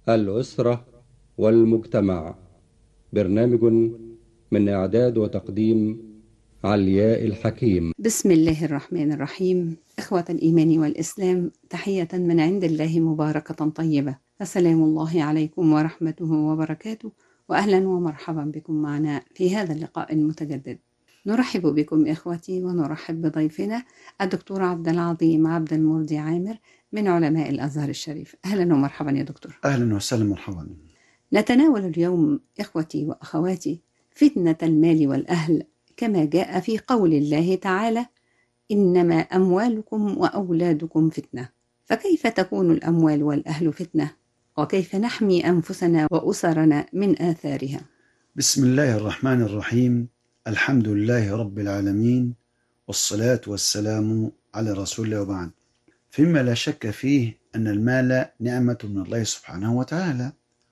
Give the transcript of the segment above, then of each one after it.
الأسرة والمجتمع. برنامج من إعداد وتقديم علياء الحكيم. بسم الله الرحمن الرحيم. إخوة الإيمان والإسلام، تحية من عند الله مباركة طيبة. السلام الله عليكم ورحمته وبركاته، وأهلا ومرحبا بكم معنا في هذا اللقاء المتجدد. نرحب بكم إخوتي، ونرحب بضيفنا الدكتور عبد العظيم عبد المرضي عامر من علماء الأزهر الشريف. أهلا ومرحبا يا دكتور. أهلا وسهلا، مرحبا. نتناول اليوم إخوتي وأخواتي فتنة المال والأهل، كما جاء في قول الله تعالى: إنما أموالكم وأولادكم فتنة. فكيف تكون الأموال والأهل فتنة؟ وكيف نحمي أنفسنا وأسرنا من آثارها؟ بسم الله الرحمن الرحيم. الحمد لله رب العالمين، والصلاة والسلام على رسول الله، وبعد. فيما لا شك فيه أن المال نعمة من الله سبحانه وتعالى،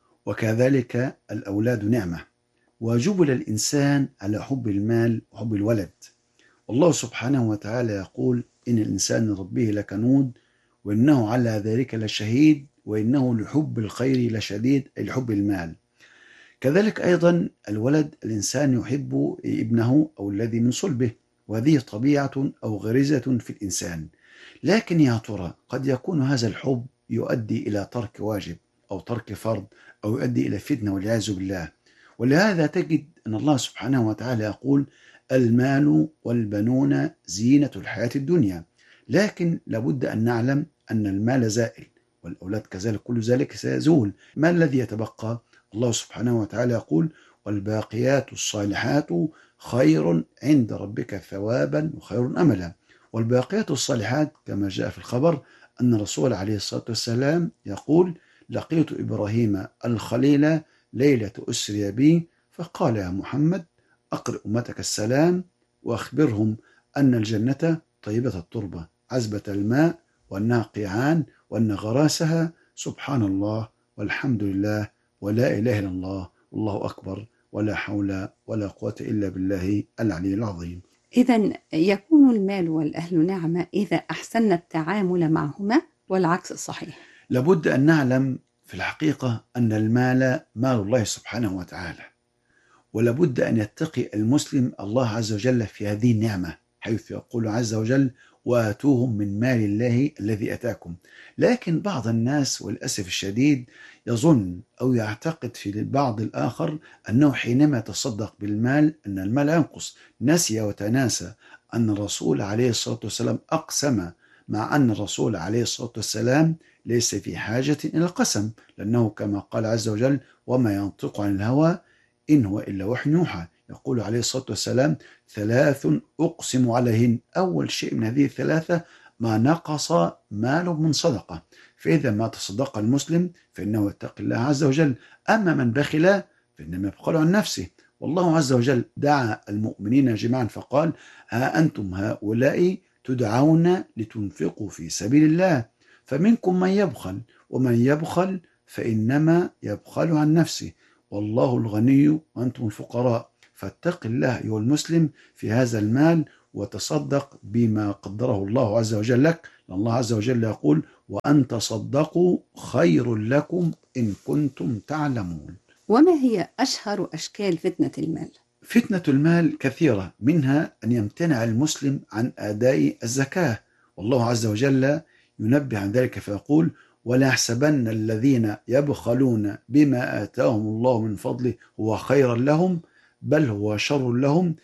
وكذلك الأولاد نعمة، وجبل الإنسان على حب المال وحب الولد. والله سبحانه وتعالى يقول: إن الإنسان لربه لكنود وإنه على ذلك لشهيد وإنه لحب الخير لشديد، أي لحب المال. كذلك أيضا الولد، الإنسان يحب ابنه أو الذي من صلبه، وهذه طبيعة أو غريزة في الإنسان. لكن يا ترى قد يكون هذا الحب يؤدي إلى ترك واجب أو ترك فرض، أو يؤدي إلى فتنة والعياذ بالله. ولهذا تجد أن الله سبحانه وتعالى يقول: المال والبنون زينة الحياة الدنيا. لكن لابد أن نعلم أن المال زائل، والأولاد كذلك، كل ذلك سيزول. ما الذي يتبقى؟ الله سبحانه وتعالى يقول: والباقيات الصالحات خير عند ربك ثوابا وخير أملا. والباقيات الصالحات كما جاء في الخبر أن الرسول عليه الصلاة والسلام يقول: لقيت إبراهيم الخليل ليلة أسري بي، فقال: يا محمد، أقرئ أمتك السلام وأخبرهم أن الجنة طيبة التربة عذبة الماء، وأنها قيعان، وأن غراسها سبحان الله والحمد لله ولا إله إلا الله والله أكبر ولا حول ولا قوة إلا بالله العلي العظيم. إذن يكون المال والأهل نعمة إذا أحسننا التعامل معهما، والعكس صحيح. لابد أن نعلم في الحقيقة أن المال مال الله سبحانه وتعالى، ولابد أن يتقي المسلم الله عز وجل في هذه النعمة، حيث يقول عز وجل: وآتوهم من مال الله الذي أتاكم. لكن بعض الناس والأسف الشديد يظن أو يعتقد في البعض الآخر أنه حينما يتصدق بالمال أن المال ينقص. نسي وتناسى أن الرسول عليه الصلاة والسلام أقسم، مع أن الرسول عليه الصلاة والسلام ليس في حاجة إلى القسم، لأنه كما قال عز وجل: وما ينطق عن الهوى إن هو إلا وحي يوحى. يقول عليه الصلاة والسلام: ثلاث أقسم عليهن. أول شيء من هذه الثلاثة: ما نقص مال من صدقة. فإذا ما تصدق المسلم فإنه يتقي الله عز وجل. أما من بخل فإنما يبخل عن نفسه. والله عز وجل دعا المؤمنين جميعا فقال: ها أنتم هؤلاء تدعون لتنفقوا في سبيل الله، فمنكم من يبخل، ومن يبخل فإنما يبخل عن نفسه، والله الغني وأنتم الفقراء. فاتق الله أيها المسلم في هذا المال، وتصدق بما قدره الله عز وجل لك. الله عز وجل يقول: وأن تصدقوا خير لكم إن كنتم تعلمون. وما هي أشهر أشكال فتنة المال؟ فتنة المال كثيرة، منها أن يمتنع المسلم عن أداء الزكاة، والله عز وجل ينبه عن ذلك فيقول: ولا يحسبن الذين يبخلون بما آتاهم الله من فضله هو خيرا لهم بل هو شر لهم،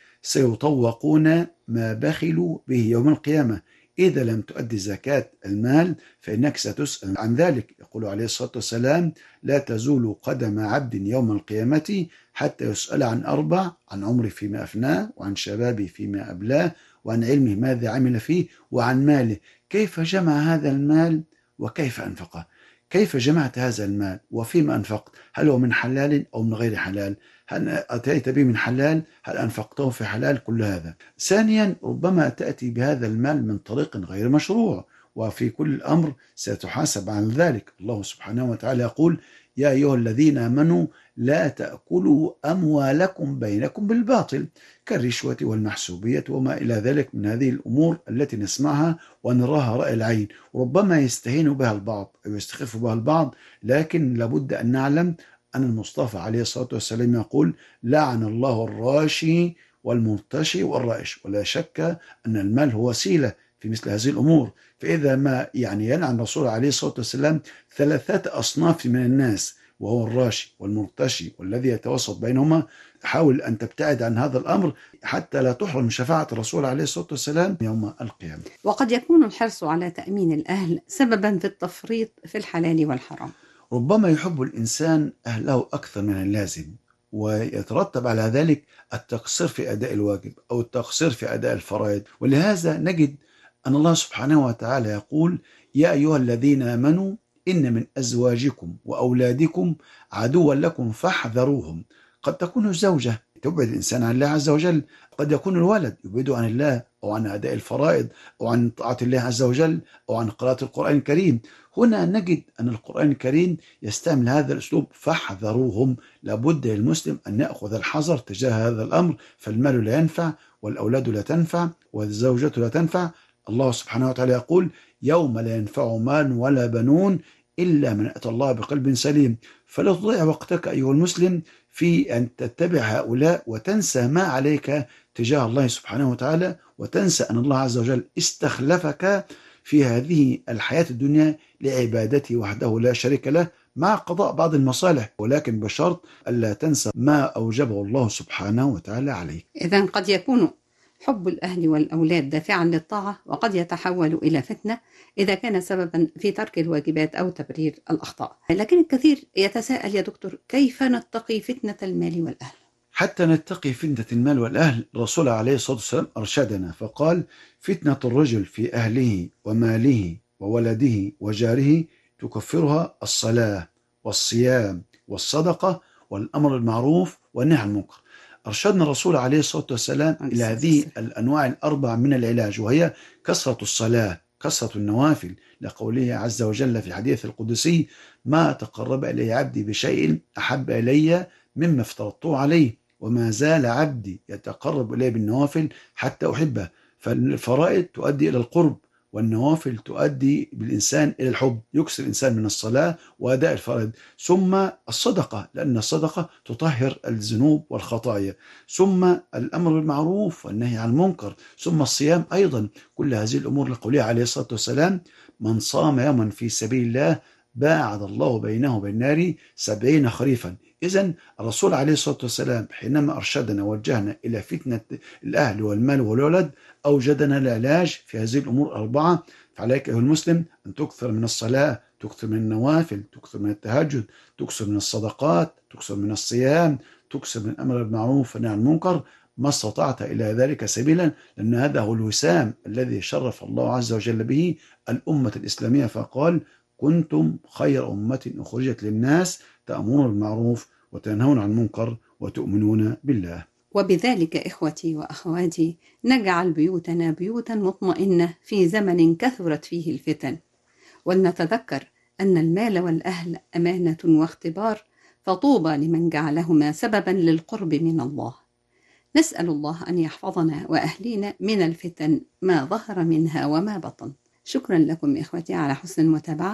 سيطوقون ما بخلوا به يوم القيامة. إذا لم تؤدي زكاة المال فإنك ستسأل عن ذلك. يقول عليه الصلاة والسلام: لا تزول قدم عبد يوم القيامة حتى يسأل عن أربع: عن عمره فيما أفناه، وعن شبابه فيما أبلاه، وعن علمه ماذا عمل فيه، وعن ماله كيف جمع هذا المال وكيف أنفقه. كيف جمعت هذا المال وفيما أنفقت؟ هل هو من حلال أو من غير حلال؟ هل أتيت به من حلال؟ هل أنفقته في حلال؟ كل هذا. ثانيا، ربما تأتي بهذا المال من طريق غير مشروع، وفي كل أمر ستحاسب عن ذلك. الله سبحانه وتعالى يقول: يا أيها الذين آمنوا لا تأكلوا أموالكم بينكم بالباطل كالرشوة والمحسوبية وما إلى ذلك من هذه الأمور التي نسمعها ونراها رأي العين، ربما يستهين بها البعض أو يستخف بها البعض، لكن لابد أن نعلم أن المصطفى عليه الصلاة والسلام يقول: لعن الله الراشي والمرتشي والرائش. ولا شك أن المال هو وسيلة في مثل هذه الأمور. فإذا ما يلعن الرسول عليه الصلاة والسلام 3 أصناف من الناس، وهو الراشي والمرتشي والذي يتوسط بينهما، حاول أن تبتعد عن هذا الأمر حتى لا تحرم من شفاعة الرسول عليه الصلاة والسلام يوم القيامة. وقد يكون الحرص على تأمين الأهل سببا في التفريط في الحلال والحرام. ربما يحب الإنسان أهله أكثر من اللازم، ويترتب على ذلك التقصير في أداء الواجب أو التقصير في أداء الفرائض. ولهذا نجد أن الله سبحانه وتعالى يقول: يا أيها الذين آمنوا إن من أزواجكم وأولادكم عدوا لكم فاحذروهم. قد تكون الزوجة تبعد الإنسان عن الله عز وجل، قد يكون الولد يبعده عن الله أو عن أداء الفرائض أو عن طاعة الله عز وجل أو عن قراءة القرآن الكريم. هنا نجد أن القرآن الكريم يستعمل هذا الأسلوب: فاحذروهم. لابد للمسلم أن يأخذ الحذر تجاه هذا الأمر، فالمال لا ينفع والأولاد لا تنفع والزوجة لا تنفع. الله سبحانه وتعالى يقول: يوم لا ينفع مال ولا بنون إلا من أتى الله بقلب سليم. فلا تضيع وقتك أيها المسلم في أن تتبع هؤلاء وتنسى ما عليك تجاه الله سبحانه وتعالى، وتنسى أن الله عز وجل استخلفك في هذه الحياة الدنيا لعبادته وحده لا شريك له، مع قضاء بعض المصالح، ولكن بشرط ألا تنسى ما أوجبه الله سبحانه وتعالى عليك. إذن قد يكون حب الأهل والأولاد دافعا للطاعة، وقد يتحول إلى فتنة إذا كان سببا في ترك الواجبات أو تبرير الأخطاء. لكن الكثير يتساءل يا دكتور: كيف نتقي فتنة المال والأهل؟ حتى نتقي فتنة المال والأهل، الرسول عليه الصلاة والسلام أرشدنا فقال: فتنة الرجل في أهله وماله وولده وجاره تكفرها الصلاة والصيام والصدقة والأمر بالمعروف والنهي عن المنكر. أرشدنا الرسول عليه الصلاة والسلام إلى هذه الأنواع ال4 من العلاج، وهي كثرة الصلاة، كثرة النوافل، لقوله عز وجل في حديث القدسي: ما تقرب إلي عبدي بشيء أحب إلي مما افترضته عليه، وما زال عبدي يتقرب إلي بالنوافل حتى أحبه. فالفرائض تؤدي إلى القرب، والنوافل تؤدي بالإنسان إلى الحب، يكسر الإنسان من الصلاة وأداء الفرائض. ثم الصدقة، لأن الصدقة تطهر الذنوب والخطايا. ثم الأمر بالمعروف والنهي عن المنكر. ثم الصيام أيضا. كل هذه الأمور لقوله عليه الصلاة والسلام: من صام يوما في سبيل الله باعد الله بينه وبين النار 70 خريفا. إذن الرسول عليه الصلاة والسلام حينما أرشدنا ووجهنا إلى فتنة الأهل والمال والولد، أوجدنا العلاج في هذه الأمور 4. فعليك أيها المسلم أن تكثر من الصلاة، تكثر من النوافل، تكثر من التهجد، تكثر من الصدقات، تكثر من الصيام، تكثر من الأمر بالمعروف والنهي عن المنكر ما استطعت إلى ذلك سبيلا، لأن هذا هو الوسام الذي شرف الله عز وجل به الأمة الإسلامية، فقال: كنتم خير أمة أخرجت للناس تأمرون بالمعروف وتنهون عن المنكر وتؤمنون بالله. وبذلك إخوتي وأخواتي نجعل بيوتنا بيوتا مطمئنة في زمن كثرت فيه الفتن، ولنتذكر أن المال والأهل أمانة واختبار، فطوبى لمن جعلهما سببا للقرب من الله. نسأل الله أن يحفظنا وأهلينا من الفتن ما ظهر منها وما بطن. شكرا لكم إخوتي على حسن المتابعة.